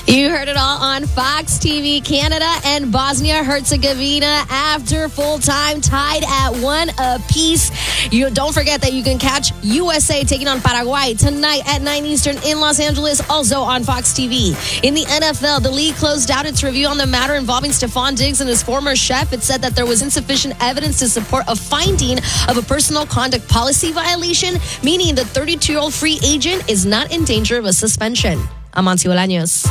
You heard it all on Fox TV. Canada and Bosnia-Herzegovina after full time tied at 1 apiece. You don't forget that you can catch USA taking on Paraguay tonight at 9 Eastern in Los Angeles, also on Fox TV. In the NFL, the league closed out its review on the matter involving Stephon Diggs and his former chef. It said that there was insufficient evidence to support a finding of a personal conduct policy violation, meaning the 32-year-old free agent is not in danger of a suspension. I'm Monty Bolaños.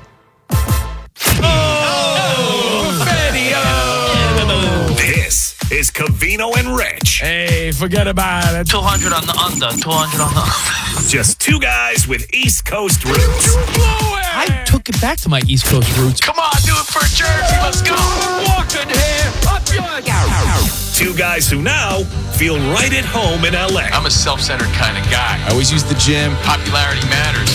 This is Covino and Rich. Hey, forget about it. 200 on the under, 200 on the under. Just two guys with East Coast roots. I took it back to my East Coast roots. Come on, do it for Jersey. Let's go. Walking here, up your... Two guys who now feel right at home in LA. I'm a self-centered kind of guy. I always use the gym. Popularity matters.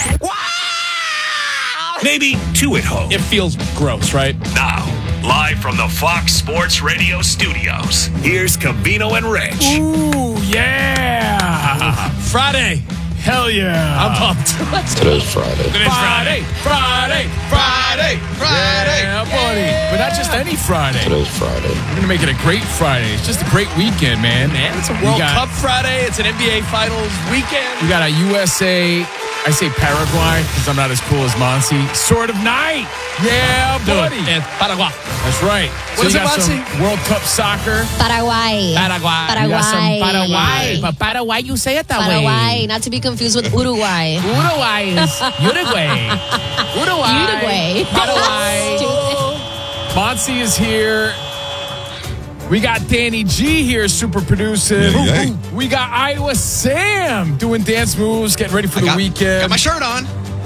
Maybe two at home. It feels gross, right? Now, live from the Fox Sports Radio studios, here's Covino and Rich. Ooh, yeah. Friday. Hell yeah. I'm pumped. Today's Friday. Friday. Yeah, buddy. But not just any Friday. Today's Friday. We're going to make it a great Friday. It's just a great weekend, man. And it's a World Cup Friday. It's an NBA Finals weekend. We got a USA, I say Paraguay because I'm not as cool as Monty, sort of night. Yeah, buddy. And Paraguay. That's right. What is you it, got Monty? some World Cup soccer. Paraguay. You got some Paraguay. But Paraguay, you say it that Paraguay, way. not to be confused with Uruguay. Uruguay is Uruguay. Uruguay. Paraguay. Monty is here. We got Danny G here, super producer. Hey. We got Iowa Sam doing dance moves, getting ready for the weekend. Got my shirt on.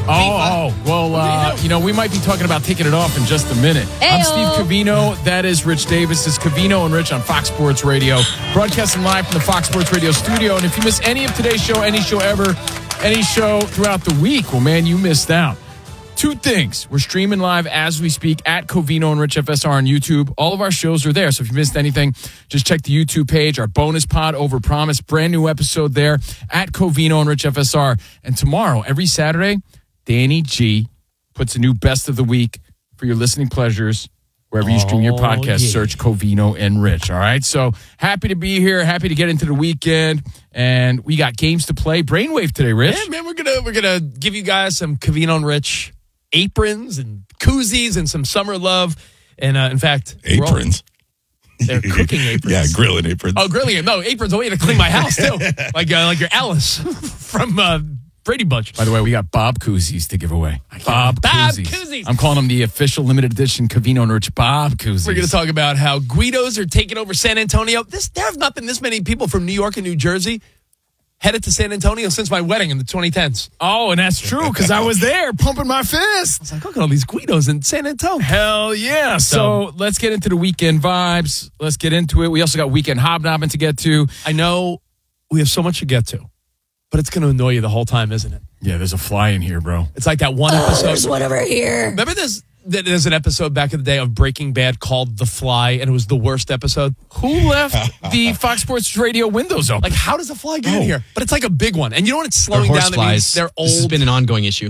Well, we might be talking about taking it off in just a minute. I'm Steve Covino. That is Rich Davis. This is Covino and Rich on Fox Sports Radio, broadcasting live from the Fox Sports Radio studio. And if you miss any of today's show, any show ever, any show throughout the week, well, man, you missed out. Two things. We're streaming live as we speak at Covino and Rich FSR on YouTube. All of our shows are there. So if you missed anything, just check the YouTube page. Our bonus pod, Overpromise, brand new episode there at Covino and Rich FSR. And tomorrow, every Saturday, Danny G puts a new best of the week for your listening pleasures. Wherever you stream your podcast, search Covino and Rich. All right. So happy to be here. Happy to get into the weekend. And we got games to play. Brainwave today, Rich. Yeah, man, we're gonna give you guys some Covino and Rich aprons and koozies and some summer love. And in fact, Aprons. They're cooking aprons. Yeah, grilling aprons. Oh, grilling. No, aprons. A way to clean my house too, like your Alice from Brady Bunch. By the way, we got Bob koozies to give away. Bob koozies. I'm calling them the official limited edition Covino and Rich Bob koozies. We're going to talk about how Guidos are taking over San Antonio. There have not been this many people from New York and New Jersey headed to San Antonio since my wedding in the 2010s. Oh, and that's true because I was there pumping my fist. I was like, look at all these Guidos in San Antonio. Hell yeah. So let's get into the weekend vibes. Let's get into it. We also got weekend hobnobbing to get to. I know we have so much to get to, but it's going to annoy you the whole time, isn't it? Yeah, there's a fly in here, bro. It's like that one episode. There's one over here. Remember there's an episode back in the day of Breaking Bad called The Fly, and it was the worst episode? Who left the Fox Sports Radio windows open? Like, how does a fly get in here? But it's like a big one. And you know what? It's slowing down. That means they're old. This has been an ongoing issue.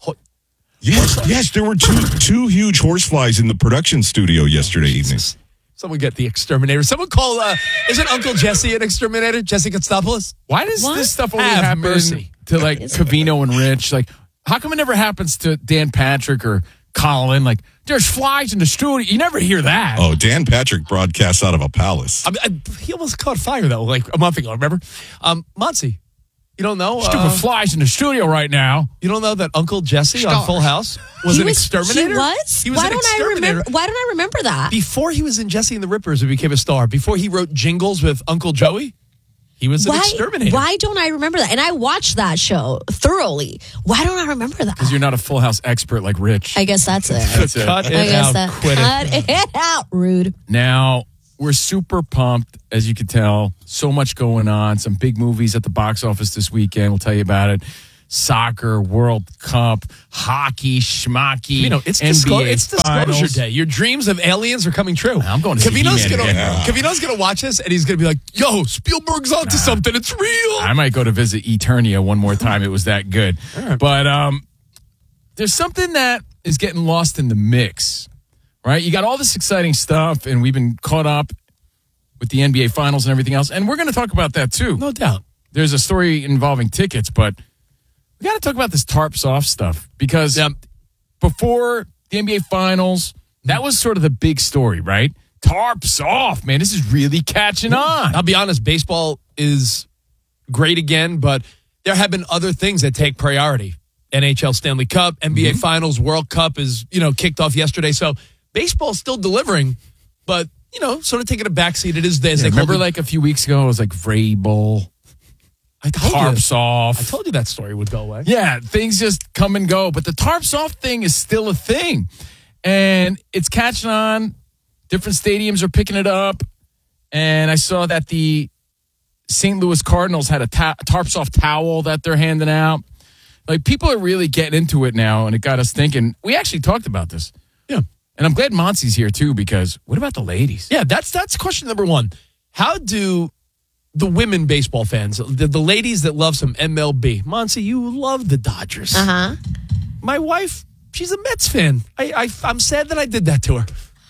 Yes, there were two huge horseflies in the production studio yesterday evening. Someone get the exterminator. Someone call, isn't Uncle Jesse an exterminator? Jesse Katsopolis? Why does this stuff only Have happen mercy. to like Covino and Rich? Like, how come it never happens to Dan Patrick or Colin? Like, there's flies in the studio. You never hear that. Oh, Dan Patrick broadcasts out of a palace. He almost caught fire, though, like a month ago, remember? Monty, you don't know? Stupid flies in the studio right now. You don't know that Uncle Jesse on Full House was an exterminator? He was? He was an exterminator. Why don't I remember that? Before he was in Jesse and the Rippers, he became a star. Before he wrote jingles with Uncle Joey, he was an exterminator. Why don't I remember that? And I watched that show thoroughly. Why don't I remember that? Because you're not a Full House expert like Rich. I guess that's it. That's it. Cut it I guess out. that. Quit it. Cut it out. Rude. Now, we're super pumped, as you can tell. So much going on. Some big movies at the box office this weekend. We'll tell you about it. Soccer, World Cup, hockey, schmocky. You know, it's NBA disclosure day. Your dreams of aliens are coming true. I'm going to see Covino's He-Man again. Covino's gonna watch this and he's gonna be like, "Yo, Spielberg's onto something. It's real." I might go to visit Eternia one more time. It was that good. Right. But there's something that is getting lost in the mix, right? You got all this exciting stuff, and we've been caught up with the NBA Finals and everything else, and we're going to talk about that too. No doubt. There's a story involving tickets, but we got to talk about this tarps off stuff because before the NBA Finals, that was sort of the big story, right? Tarps off, man. This is really catching on. I'll be honest, baseball is great again, but there have been other things that take priority. NHL Stanley Cup, NBA Finals, World Cup is, kicked off yesterday. So baseball's still delivering, but, sort of taking a backseat. It is as they remember like a few weeks ago, it was like Vrabel. Tarps off. I told you that story would go away. Yeah, things just come and go. But the tarps off thing is still a thing. And it's catching on. Different stadiums are picking it up. And I saw that the St. Louis Cardinals had a tarps off towel that they're handing out. Like, people are really getting into it now, and it got us thinking. We actually talked about this. Yeah. And I'm glad Monsi's here, too, because what about the ladies? Yeah, that's question number one. How do the women baseball fans, the ladies that love some MLB, Monsi, you love the Dodgers. Uh-huh. My wife, she's a Mets fan. I'm sad that I did that to her.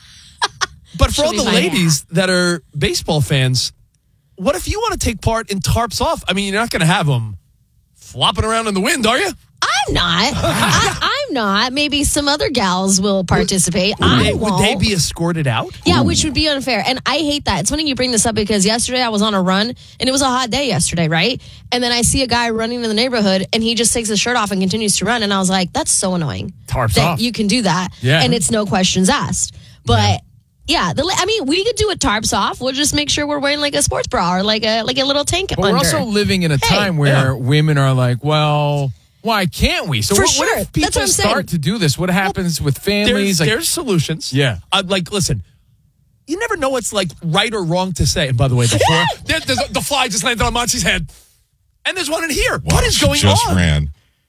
But for all the ladies that are baseball fans, what if you want to take part in tarps off? I mean, you're not going to have them flopping around in the wind, are you? I'm not. I'm not. Maybe some other gals will participate. Would they be escorted out? Yeah, which would be unfair. And I hate that. It's funny you bring this up because yesterday I was on a run and it was a hot day yesterday, right? And then I see a guy running in the neighborhood and he just takes his shirt off and continues to run. And I was like, that's so annoying. Tarps that off. You can do that. Yeah. And it's no questions asked. But yeah, we could do it tarps off. We'll just make sure we're wearing like a sports bra or like a little tank But under. we're also living in a time where women are like, well, why can't we? So For what sure. if people That's what I'm saying. start to do this? What happens with families? There's solutions. Yeah. Listen, you never know what's like right or wrong to say. And by the way, the fly just landed on Monsi's head. And there's one in here. What is going just on? Ran.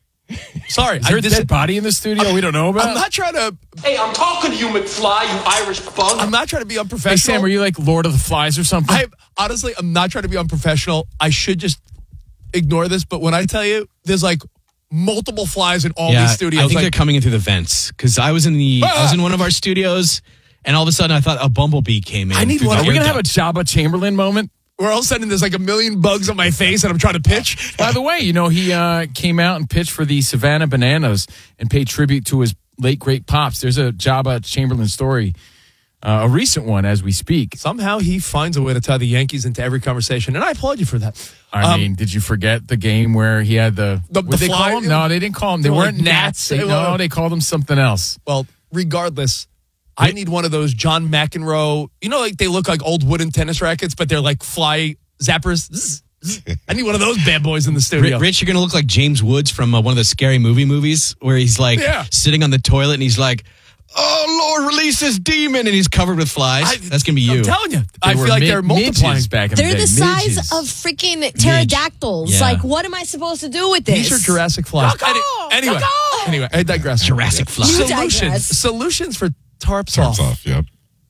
Sorry. Is there a dead body in the studio we don't know about? I'm not trying to... Hey, I'm talking to you, McFly, you Irish bug. I'm not trying to be unprofessional. Hey, Sam, were you like Lord of the Flies or something? Honestly, I'm not trying to be unprofessional. I should just ignore this. But when I tell you, there's like multiple flies in all these studios. I think they're coming in through the vents because I was in one of our studios, and all of a sudden I thought a bumblebee came in. I need through one. the Are we going to air have a Jabba Chamberlain moment? Where all of a sudden there's like a million bugs on my face and I'm trying to pitch. By the way, he came out and pitched for the Savannah Bananas and paid tribute to his late, great pops. There's a Jabba Chamberlain story, a recent one as we speak. Somehow he finds a way to tie the Yankees into every conversation, and I applaud you for that. I mean, did you forget the game where he had the what did they fly? call them? No, they didn't call them. They They were weren't like gnats. gnats. They called them something else. Well, regardless, I need one of those John McEnroe, like they look like old wooden tennis rackets, but they're like fly zappers. Zzz, zzz. I need one of those bad boys in the studio. Rich, you're going to look like James Woods from one of the Scary Movie movies where he's like sitting on the toilet and he's like, oh, Lord, release this demon. And he's covered with flies. That's going to be you. I'm telling you. I feel like they're multiplying. Back in They're the day. the size Midges. of freaking pterodactyls. Yeah. Like, what am I supposed to do with this? These are Jurassic flies. Anyway, I digress. Jurassic flies. You digress. Solutions for tarps Tarps off. off, yep.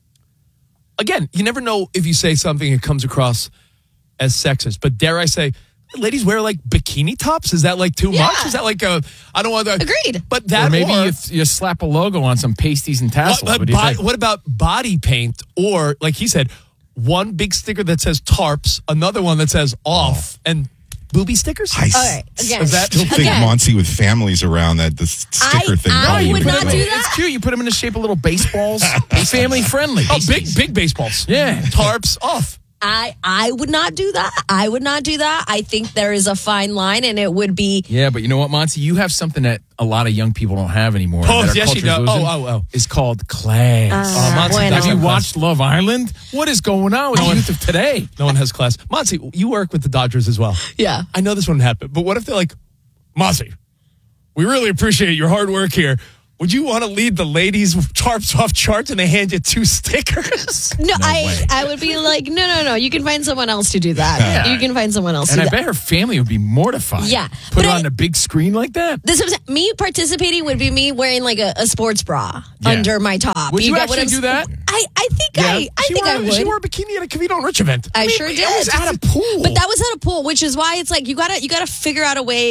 Again, you never know if you say something, it comes across as sexist. But dare I say, ladies wear like bikini tops? Is that like too much? Is that like I don't want to. Agreed. But that Or maybe you slap a logo on some pasties and tassels. What do you think? what about body paint? Or like he said, one big sticker that says tarps, another one that says off, and booby stickers? I All right, again. still think Again. Monty with families around that the sticker thing. I probably would would've not been do cool. that. It's cute. You put them in the shape of little baseballs. It's family friendly. Oh, big baseballs. Yeah. Tarps off. I would not do that. I would not do that. I think there is a fine line, and it would be. Yeah, but you know what, Monty? You have something that a lot of young people don't have anymore. Oh, that our yes, you culture's do. losing. Oh. It's called class. Monty, bueno. Have you watched Love Island? What is going on with the youth of today? No one has class. Monty, you work with the Dodgers as well. Yeah. I know this wouldn't happen, but what if they're like, Monty, we really appreciate your hard work here. Would you want to lead the ladies tarps off charts and they hand you 2 stickers? No, way. I would be like, no. You can find someone else to do that. Yeah. You can find someone else And to I do that. bet her family would be mortified. Yeah, Put but it on a big screen like that. This is me participating would be me wearing like a sports bra under my top. Would you get what actually do that? I think I would. She wore a bikini at a Cavino and Rich event. I sure did. It was at a pool. But that was at a pool, which is why it's like you gotta figure out a way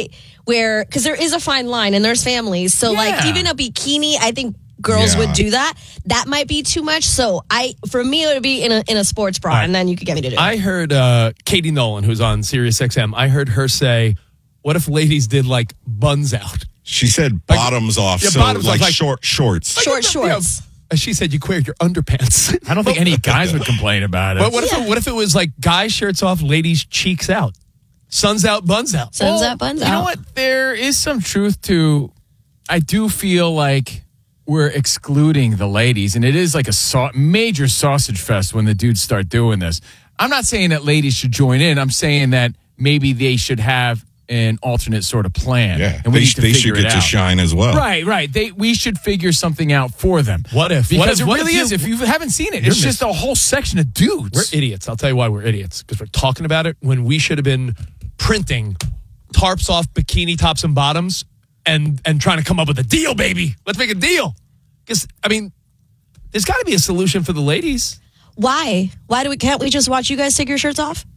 where, because there is a fine line and there's families. So like even a bikini, I think girls would do that. That might be too much. So for me, it would be in a sports bra, and then you could get me to do it. I heard Katie Nolan, who's on Sirius XM, I heard her say, what if ladies did like buns out? She said bottoms off, so bottoms like, off, short shorts. Short shorts. She said you queered your underpants. I don't think any guys would complain about it. But what if it was like guys shirts off, ladies cheeks out, suns out, buns out? Suns out, buns out. You know what? There is some truth to. I do feel like we're excluding the ladies, and it is like a major sausage fest when the dudes start doing this. I'm not saying that ladies should join in. I'm saying that maybe they should have an alternate sort of plan. Yeah, and they should get to shine as well. Right. We should figure something out for them. What if? Because it really is. If you haven't seen it, it's just a whole section of dudes. We're idiots. I'll tell you why we're idiots. Because we're talking about it when we should have been printing tarps off bikini tops and bottoms and trying to come up with a deal, baby. Let's make a deal. Because, I mean, there's got to be a solution for the ladies. Why? Can't we just watch you guys take your shirts off?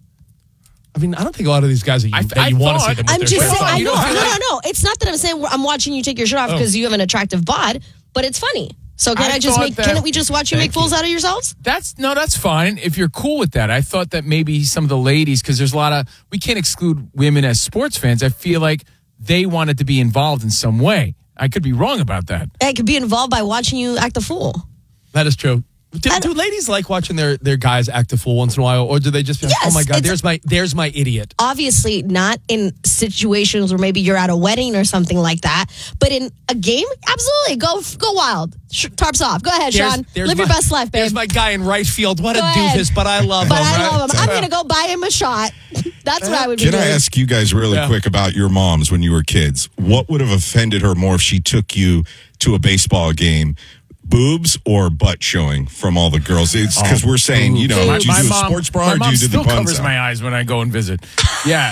I mean, I don't think a lot of these guys that you want to see them with I'm their just shirts saying, off. No. It's not that I'm saying I'm watching you take your shirt off because you have an attractive bod, but it's funny. So can't we just watch you make fools out of yourselves? That's fine if you're cool with that. I thought that maybe some of the ladies, because there's a lot of, we can't exclude women as sports fans. I feel like they wanted to be involved in some way. I could be wrong about that. I could be involved by watching you act a fool. That is true. Do ladies like watching their guys act a fool once in a while, or do they just be like, oh my God, there's my idiot? Obviously not in situations where maybe you're at a wedding or something like that, but in a game, absolutely, go wild. Tarps off. Go ahead, Sean. Live your best life, babe. There's my guy in right field. What a doofus, but I love him. I'm going to go buy him a shot. That's what I would be doing. Can I ask you guys really quick about your moms when you were kids? What would have offended her more if she took you to a baseball game? Boobs or butt showing from all the girls? It's because we're saying, do you do a sports bra or do you do the buns? My mom still covers my eyes when I go and visit. Yeah,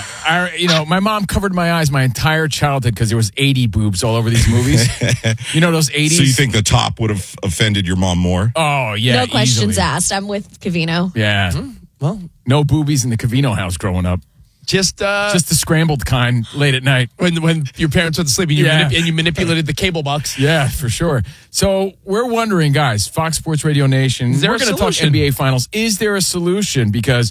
my mom covered my eyes my entire childhood because there was 80 boobs all over these movies. You know those 80s? So you think the top would have offended your mom more? Oh, yeah, no questions easily. asked. I'm with Covino. Yeah. Well, no boobies in the Covino house growing up. Just the scrambled kind late at night. When your parents went to sleep and you manipulated the cable box. Yeah, for sure. So we're wondering, guys, Fox Sports Radio Nation, we're going to talk NBA Finals. Is there a solution? Because,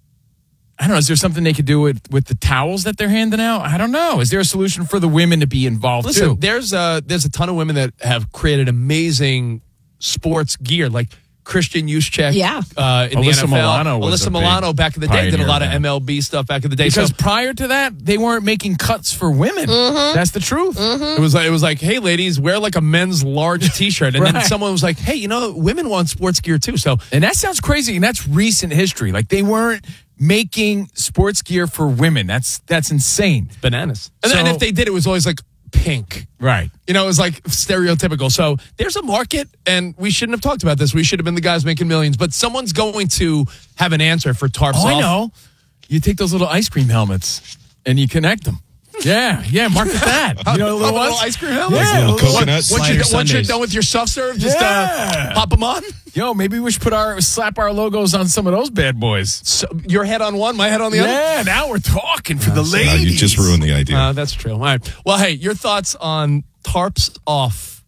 I don't know, is there something they could do with the towels that they're handing out? I don't know. Is there a solution for the women to be involved too? There's a ton of women that have created amazing sports gear, like Christian Juszczyk in Alyssa the NFL. Alyssa Milano back in the day did a lot of MLB stuff back in the day. Because prior to that, they weren't making cuts for women. Mm-hmm. That's the truth. Mm-hmm. It was like, hey, ladies, wear like a men's large T-shirt. And then someone was like, hey, women want sports gear too. And that sounds crazy, and that's recent history. Like, they weren't making sports gear for women. That's insane. It's bananas. And if they did, it was always like pink. Right. It was like stereotypical. So there's a market, and we shouldn't have talked about this. We should have been the guys making millions, but someone's going to have an answer for tarps off. I know. You take those little ice cream helmets and you connect them. Yeah, market that. The little ice cream helmets? Yeah, little coconuts. Once you're done with your soft serve, just pop them on. Yo, maybe we should slap our logos on some of those bad boys. So your head on one, my head on the other? Yeah, now we're talking for the ladies. You just ruined the idea. That's true. All right. Well, hey, your thoughts on tarps off.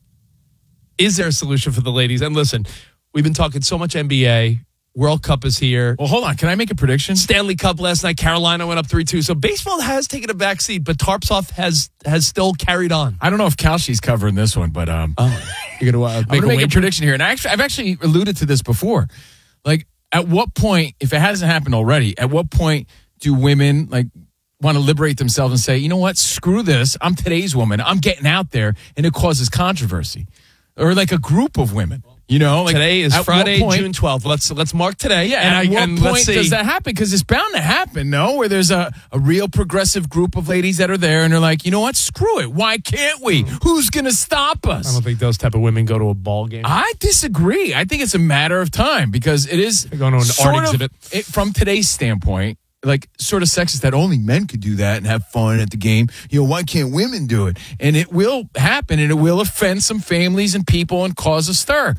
Is there a solution for the ladies? And listen, we've been talking so much NBA. World Cup is here. Well, hold on. Can I make a prediction? Stanley Cup last night. Carolina went up 3-2. So baseball has taken a back seat, but tarps off has still carried on. I don't know if Kalshi's covering this one, but you're going to make a prediction here. And I've actually alluded to this before. Like, at what point, if it hasn't happened already, at what point do women want to liberate themselves and say, you know what, screw this. I'm today's woman. I'm getting out there, and it causes controversy, or like a group of women. Today is Friday, June 12th. Let's mark today. Yeah, and at what point does that happen? Because it's bound to happen, no? Where there's a real progressive group of ladies that are there, and they're like, you know what? Screw it. Why can't we? Who's going to stop us? I don't think those type of women go to a ball game. I disagree. I think it's a matter of time, because it is going to an art exhibit. From today's standpoint, sort of sexist that only men could do that and have fun at the game. Why can't women do it? And it will happen, and it will offend some families and people and cause a stir.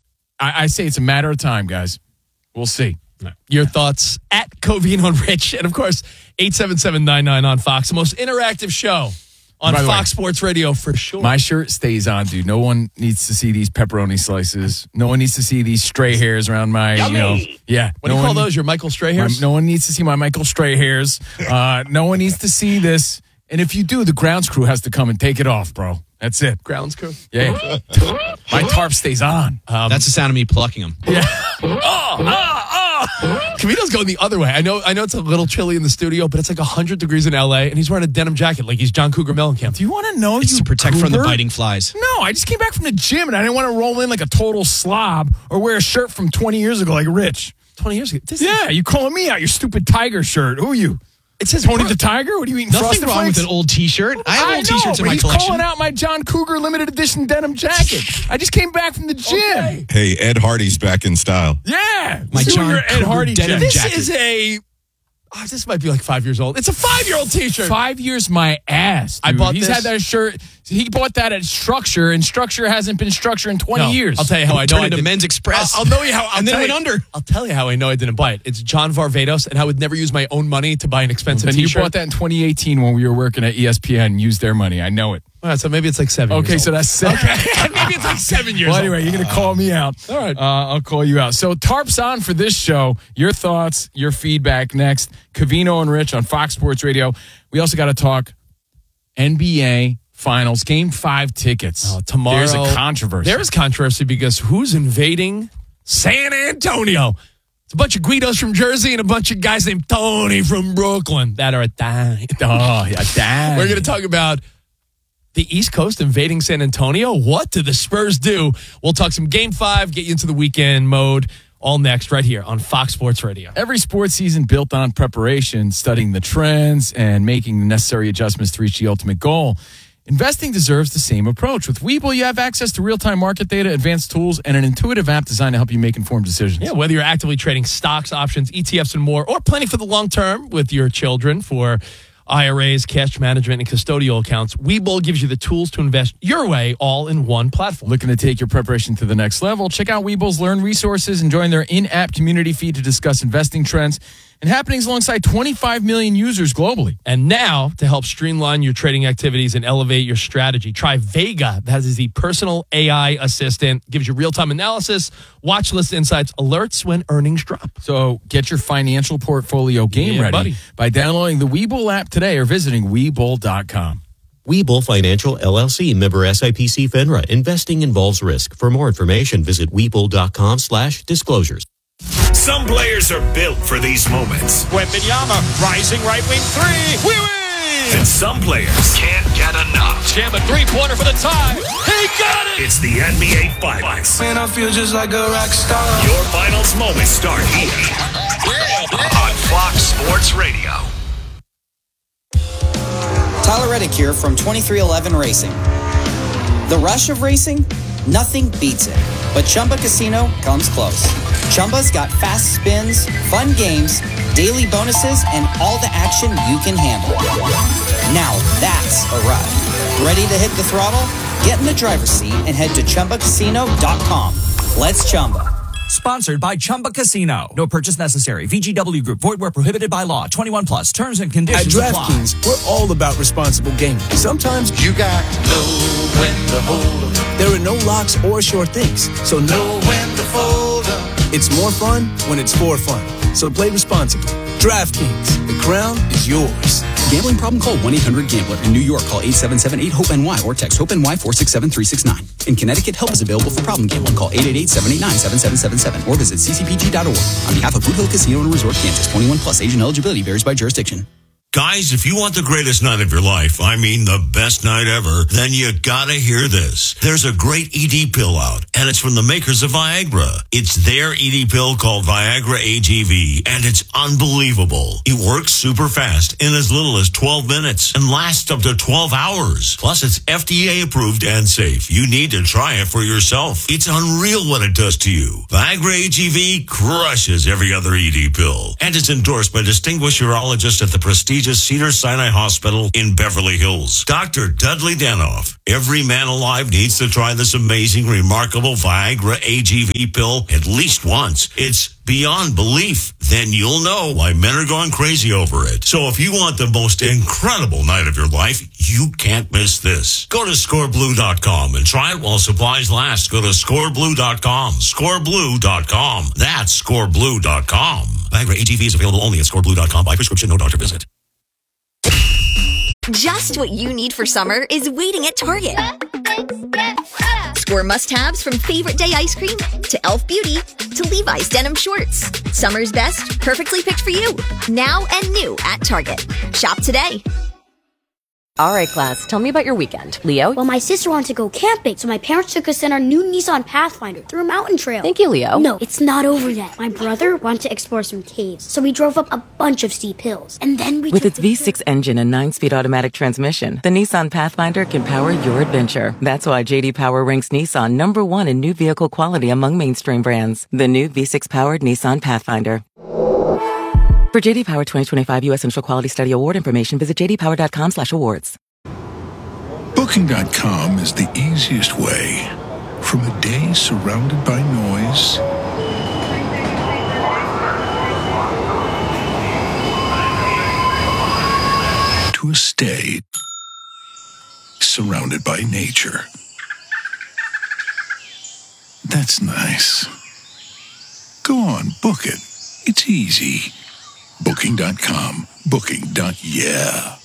I say it's a matter of time, guys. We'll see. Your thoughts at Covino and Rich. And, of course, 877-99 on Fox, the most interactive show on By the Fox way, Sports Radio for sure. My shirt stays on, dude. No one needs to see these pepperoni slices. No one needs to see these stray hairs around my, Yummy. Yeah. What do you call those? Your Michael Stray hairs? No one needs to see my Michael Stray hairs. No one needs to see this. And if you do, the grounds crew has to come and take it off, bro. That's it. Grounds crew? Yeah. My tarp stays on. That's the sound of me plucking them. Yeah. Cavino's going the other way. I know it's a little chilly in the studio, but it's like 100 degrees in LA, and he's wearing a denim jacket like he's John Cougar Mellencamp. Do you want to know? It's to protect from the biting flies. No, I just came back from the gym, and I didn't want to roll in like a total slob or wear a shirt from 20 years ago like Rich. 20 years ago? Yeah, you calling me out, your stupid Tiger shirt. Who are you? It says Tony the Tiger? What are you eating? Nothing Frosted wrong Flakes? with an old T-shirt. I have old T-shirts in my he's collection. calling out my John Cougar limited edition denim jacket. I just came back from the gym. Okay. Hey, Ed Hardy's back in style. Yeah. My See John your Ed Cougar Hardy denim jacket. This is this might be like 5 years old. It's a 5-year-old T-shirt. 5 years my ass, dude. I bought He's this. had that shirt. He bought that at Structure, and Structure hasn't been Structure in 20 years. I'll tell you how I know Turned I into did. Men's Express. I'll know you how. And then went under. I'll tell you how I know I didn't buy it. It's John Varvatos, and I would never use my own money to buy an expensive Then you T-shirt. bought that in 2018 when we were working at ESPN and used their money. I know it. All right, so maybe it's like 7 years Okay, old. so that's 7. Maybe it's like 7 years Well, old. anyway, you're going to call me out. All right. I'll call you out. So Tarp's on for this show. Your thoughts, your feedback next. Cavino and Rich on Fox Sports Radio. We also got to talk NBA Finals, Game 5 tickets. Tomorrow. There's a controversy. There is controversy because who's invading San Antonio? It's a bunch of Guidos from Jersey and a bunch of guys named Tony from Brooklyn that are dying. Oh, yeah, damn. We're going to talk about the East Coast invading San Antonio. What did the Spurs do? We'll talk some Game 5, get you into the weekend mode. All next right here on Fox Sports Radio. Every sports season built on preparation, studying the trends, and making the necessary adjustments to reach the ultimate goal. Investing deserves the same approach. With Webull, you have access to real-time market data, advanced tools, and an intuitive app designed to help you make informed decisions. Yeah, whether you're actively trading stocks, options, ETFs, and more, or planning for the long term with your children for IRAs, cash management, and custodial accounts, Webull gives you the tools to invest your way all in one platform. Looking to take your preparation to the next level? Check out Webull's Learn resources and join their in-app community feed to discuss investing trends and happenings alongside 25 million users globally. And now, to help streamline your trading activities and elevate your strategy, try Vega. That is the personal AI assistant. Gives you real-time analysis, watch list insights, alerts when earnings drop. So get your financial portfolio game ready buddy. by downloading the Webull app today or visiting Webull.com. Webull Financial LLC, member SIPC FINRA. Investing involves risk. For more information, visit Webull.com/disclosures. Some players are built for these moments. Wembanyama, rising right wing three. We win! And some players can't get enough. Jam a three-pointer for the tie. He got it! It's the NBA Finals. Man, I feel just like a rock star. Your finals moments start here on Fox Sports Radio. Tyler Reddick here from 2311 Racing. The rush of racing? Nothing beats it. But Chumba Casino comes close. Chumba's got fast spins, fun games, daily bonuses, and all the action you can handle. Now that's a ride. Ready to hit the throttle? Get in the driver's seat and head to ChumbaCasino.com. Let's Chumba. Sponsored by Chumba Casino. No purchase necessary. VGW Group. Void where prohibited by law. 21 plus. Terms and conditions At apply. DraftKings, we're all about responsible gaming. Sometimes you got to know when to hold up. There are no locks or sure things, so know when to fold up. It's more fun when it's for fun. So play responsibly. DraftKings, the crown is yours. Gambling problem? Call 1-800-GAMBLER. In New York, call 877-8-HOPE-NY or text HOPE-NY 467-369. In Connecticut, help is available for problem gambling. Call 888-789-7777 or visit ccpg.org. On behalf of Blue Hill Casino and Resort, Kansas, 21 plus, age and eligibility varies by jurisdiction. Guys, if you want the greatest night of your life, I mean the best night ever, then you gotta hear this. There's a great ED pill out, and it's from the makers of Viagra. It's their ED pill called Viagra AGV, and it's unbelievable. It works super fast in as little as 12 minutes and lasts up to 12 hours. Plus, it's FDA approved and safe. You need to try it for yourself. It's unreal what it does to you. Viagra AGV crushes every other ED pill, and it's endorsed by distinguished urologists at the prestigious Cedars-Sinai Hospital in Beverly Hills. Dr. Dudley Danoff. Every man alive needs to try this amazing, remarkable Viagra AGV pill at least once. It's beyond belief. then you'll know why men are going crazy over it. So if you want the most incredible night of your life, you can't miss this. Go to scoreblue.com and try it while supplies last. Go to scoreblue.com. Scoreblue.com. That's scoreblue.com. Viagra ATV is available only at scoreblue.com by prescription, no doctor visit. Just what you need for summer is waiting at Target. Score must-haves from Favorite Day ice cream to Elf Beauty to Levi's denim shorts. Summer's best, perfectly picked for you. Now and new at Target. Shop today. All right, class, tell me about your weekend. Leo? Well, my sister wanted to go camping, so my parents took us in our new Nissan Pathfinder through a mountain trail. Thank you, Leo. No, it's not over yet. My brother wanted to explore some caves, so we drove up a bunch of steep hills. And then we With its V6 engine and 9-speed automatic transmission, the Nissan Pathfinder can power your adventure. That's why J.D. Power ranks Nissan #1 in new vehicle quality among mainstream brands. The new V6-powered Nissan Pathfinder. For J.D. Power 2025 U.S. Central Quality Study Award information, visit jdpower.com/awards. Booking.com is the easiest way. From a day surrounded by noise to a stay surrounded by nature. That's nice. Go on, book it. It's easy. Booking.com. Booking.yeah.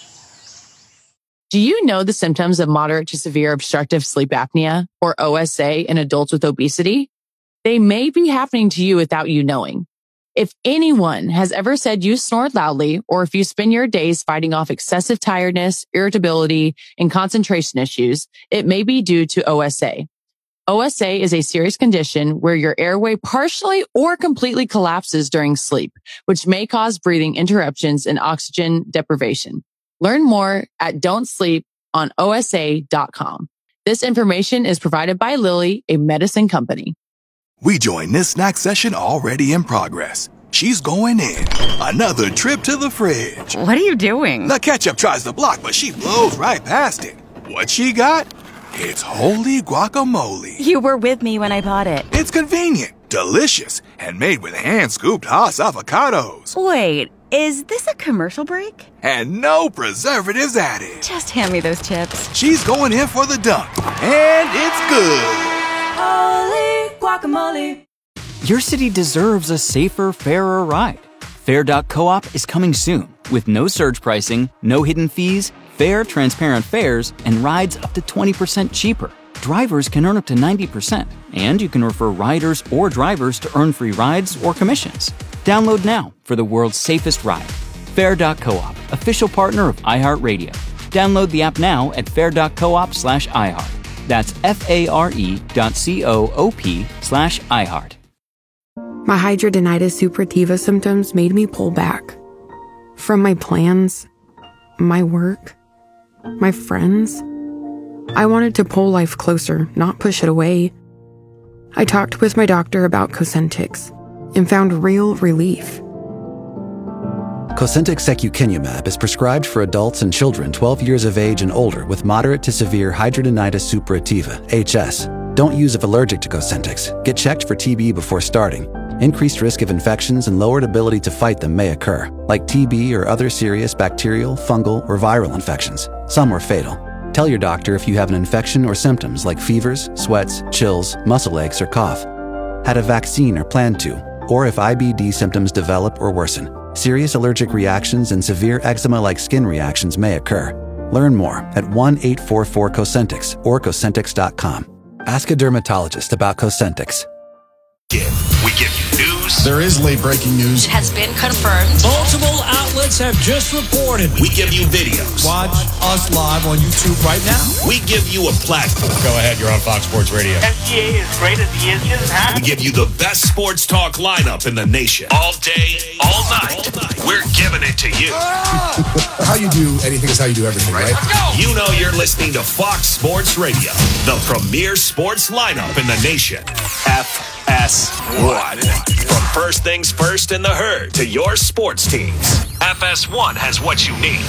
Do you know the symptoms of moderate to severe obstructive sleep apnea, or OSA, in adults with obesity? They may be happening to you without you knowing. If anyone has ever said you snored loudly, or if you spend your days fighting off excessive tiredness, irritability, and concentration issues, it may be due to OSA. OSA is a serious condition where your airway partially or completely collapses during sleep, which may cause breathing interruptions and oxygen deprivation. Learn more at don'tsleeponosa.com. This information is provided by Lilly, a medicine company. We join this snack session already in progress. She's going in. Another trip to the fridge. What are you doing? The ketchup tries to block, but she blows right past it. What she got? It's holy guacamole. You were with me when I bought it. It's convenient, delicious, and made with hand-scooped Haas avocados. Wait, is this a commercial break? And no preservatives added. Just hand me those chips. She's going in for the dunk, and it's good. Holy guacamole. Your city deserves a safer, fairer ride. Fair.coop is coming soon with no surge pricing, no hidden fees, fair, transparent fares, and rides up to 20% cheaper. Drivers can earn up to 90%, and you can refer riders or drivers to earn free rides or commissions. Download now for the world's safest ride. Fair.coop, official partner of iHeartRadio. Download the app now at fair.coop/iHeart. That's FARE.coop/iHeart. My hidradenitis suppurativa symptoms made me pull back. From my plans, my work, my friends. I wanted to pull life closer, not push it away. I talked with my doctor about Cosentyx and found real relief. Cosentyx secukinumab is prescribed for adults and children 12 years of age and older with moderate to severe hidradenitis suppurativa, HS. Don't use if allergic to Cosentyx. Get checked for TB before starting. Increased risk of infections and lowered ability to fight them may occur, like TB or other serious bacterial, fungal, or viral infections. Some are fatal. Tell your doctor if you have an infection or symptoms like fevers, sweats, chills, muscle aches, or cough. Had a vaccine or plan to, or if IBD symptoms develop or worsen. Serious allergic reactions and severe eczema-like skin reactions may occur. Learn more at 1-844-COSENTYX or Cosentyx.com. Ask a dermatologist about Cosentyx. We give you news. There is late breaking news. It has been confirmed. Multiple outlets have just reported. We give you videos. Watch us live on YouTube right now. We give you a platform. Go ahead, you're on Fox Sports Radio. SGA is great as he is just happy. We give you the best sports talk lineup in the nation. All day, all night. We're giving it to you. How you do anything is how you do everything, right? Let's go. You know you're listening to Fox Sports Radio, the premier sports lineup in the nation. FS1. From first things first in the herd to your sports teams, FS1 has what you need.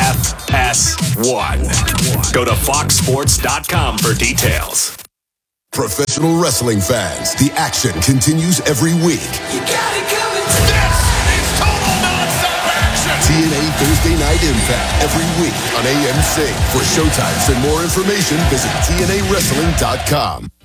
FS1. Go to foxsports.com for details. Professional wrestling fans, the action continues every week. You got it coming. This is total non-stop action. TNA Thursday Night Impact every week on AMC. For showtimes and more information, visit TNAWrestling.com.